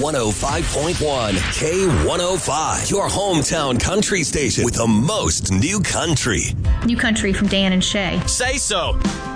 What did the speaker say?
105.1 K105, your hometown country station with the most new country. New country from Dan and Shay. Say so.